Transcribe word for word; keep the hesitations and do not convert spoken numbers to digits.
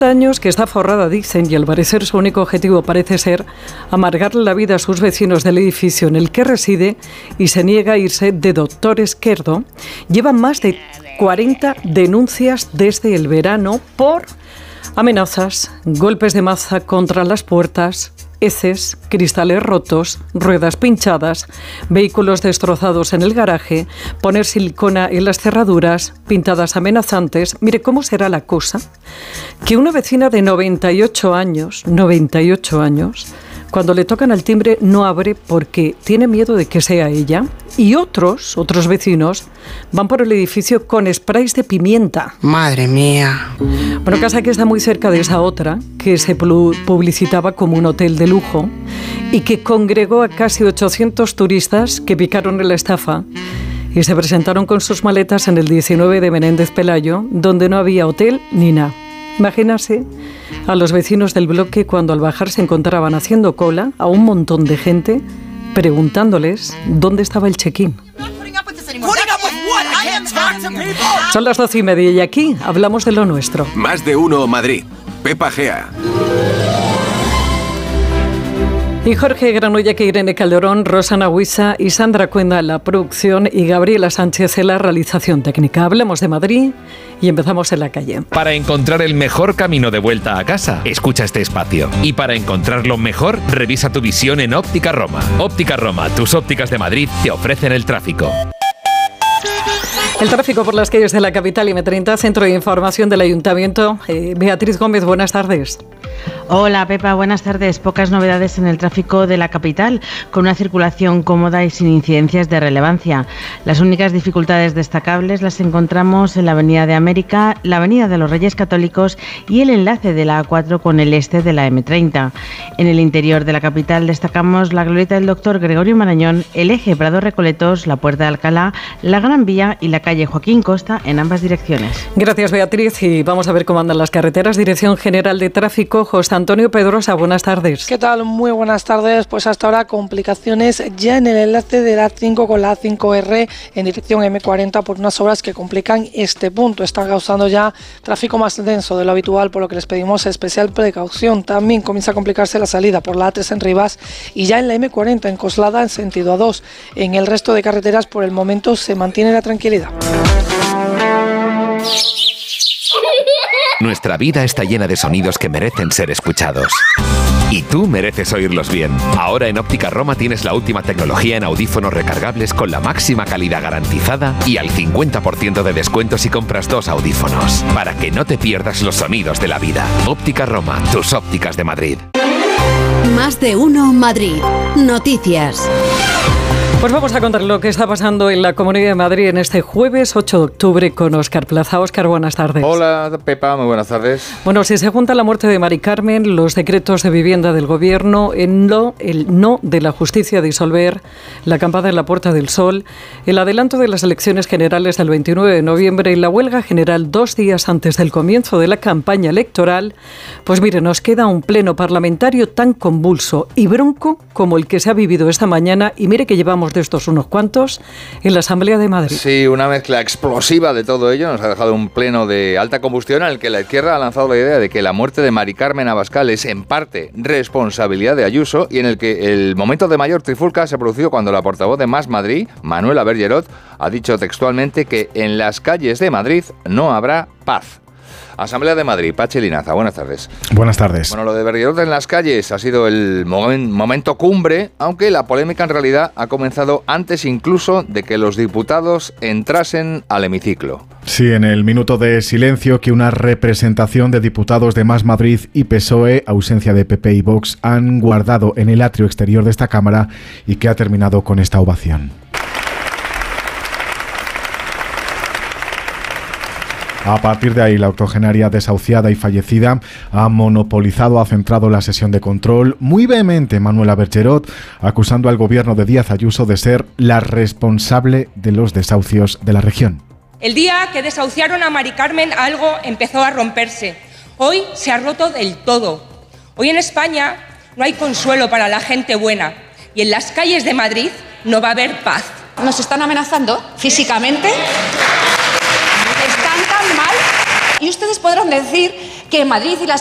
años que está forrada, dicen, y al parecer su único objetivo parece ser amargarle la vida a sus vecinos del edificio en el que reside y se niega a irse de Doctor Esquerdo. Lleva más de cuarenta denuncias desde el verano por amenazas, golpes de maza contra las puertas, heces, cristales rotos, ruedas pinchadas, vehículos destrozados en el garaje, poner silicona en las cerraduras, pintadas amenazantes. Mire, ¿cómo será la cosa? Que una vecina de noventa y ocho años, noventa y ocho años, cuando le tocan al timbre no abre porque tiene miedo de que sea ella, y otros, otros vecinos, van por el edificio con sprays de pimienta. Madre mía. Bueno, casa que está muy cerca de esa otra, que se publicitaba como un hotel de lujo y que congregó a casi ochocientos turistas que picaron en la estafa y se presentaron con sus maletas en el diecinueve de Menéndez Pelayo, donde no había hotel ni nada. Imagínase a los vecinos del bloque cuando al bajar se encontraban haciendo cola a un montón de gente preguntándoles dónde estaba el check-in. Son las doce y media y aquí hablamos de lo nuestro. Más de uno Madrid. Pepa Gea. Y Jorge Granolla, que Irene Calderón, Rosana Huiza y Sandra Cuenda en la producción y Gabriela Sánchez en la realización técnica. Hablamos de Madrid y empezamos en la calle. Para encontrar el mejor camino de vuelta a casa, escucha este espacio. Y para encontrarlo mejor, revisa tu visión en Óptica Roma. Óptica Roma, tus ópticas de Madrid te ofrecen el tráfico. El tráfico por las calles de la capital y eme treinta, Centro de Información del Ayuntamiento. Eh, Beatriz Gómez, buenas tardes. Hola Pepa, buenas tardes. Pocas novedades en el tráfico de la capital, con una circulación cómoda y sin incidencias de relevancia. Las únicas dificultades destacables las encontramos en la Avenida de América, la Avenida de los Reyes Católicos y el enlace de la A cuatro con el este de la eme treinta. En el interior de la capital destacamos la glorieta del Doctor Gregorio Marañón, el eje Prado-Recoletos, la Puerta de Alcalá, la Gran Vía y la calle Joaquín Costa en ambas direcciones. Gracias Beatriz y vamos a ver cómo andan las carreteras. Dirección General de Tráfico, José Antonio Pedrosa, buenas tardes. ¿Qué tal? Muy buenas tardes. Pues hasta ahora complicaciones ya en el enlace de la A cinco con la A cinco erre en dirección eme cuarenta por unas obras que complican este punto. Están causando ya tráfico más denso de lo habitual, por lo que les pedimos especial precaución. También comienza a complicarse la salida por la A tres en Rivas y ya en la eme cuarenta en Coslada en sentido A dos. En el resto de carreteras por el momento se mantiene la tranquilidad. Nuestra vida está llena de sonidos que merecen ser escuchados. Y tú mereces oírlos bien. Ahora en Óptica Roma tienes la última tecnología en audífonos recargables con la máxima calidad garantizada y al cincuenta por ciento de descuento si compras dos audífonos. Para que no te pierdas los sonidos de la vida. Óptica Roma, tus ópticas de Madrid. Más de uno Madrid. Noticias. Pues vamos a contar lo que está pasando en la Comunidad de Madrid en este jueves ocho de octubre con Óscar Plaza. Óscar, buenas tardes. Hola, Pepa, muy buenas tardes. Bueno, si se junta la muerte de Mari Carmen, los decretos de vivienda del Gobierno, el no, el no de la justicia a disolver la acampada en la Puerta del Sol, el adelanto de las elecciones generales del veintinueve de noviembre y la huelga general dos días antes del comienzo de la campaña electoral, pues mire, nos queda un pleno parlamentario tan convulso y bronco como el que se ha vivido esta mañana, y mire que llevamos de estos unos cuantos en la Asamblea de Madrid. Sí, una mezcla explosiva de todo ello nos ha dejado un pleno de alta combustión en el que la izquierda ha lanzado la idea de que la muerte de Mari Carmen Abascal es en parte responsabilidad de Ayuso, y en el que el momento de mayor trifulca se ha producido cuando la portavoz de Más Madrid, Manuela Bergerot, ha dicho textualmente que en las calles de Madrid no habrá paz. Asamblea de Madrid, Pachi Linaza, buenas tardes. Buenas tardes. Bueno, lo de Bergerot en las calles ha sido el momen, momento cumbre, aunque la polémica en realidad ha comenzado antes incluso de que los diputados entrasen al hemiciclo. Sí, en el minuto de silencio que una representación de diputados de Más Madrid y P S O E, ausencia de P P y Vox, han guardado en el atrio exterior de esta Cámara y que ha terminado con esta ovación. A partir de ahí, la octogenaria desahuciada y fallecida ha monopolizado, ha centrado la sesión de control muy vehemente Manuela Bergerot, acusando al gobierno de Díaz Ayuso de ser la responsable de los desahucios de la región. El día que desahuciaron a Mari Carmen, algo empezó a romperse. Hoy se ha roto del todo. Hoy en España no hay consuelo para la gente buena y en las calles de Madrid no va a haber paz. Nos están amenazando físicamente. Están tan mal. Y ustedes podrán decir que Madrid y las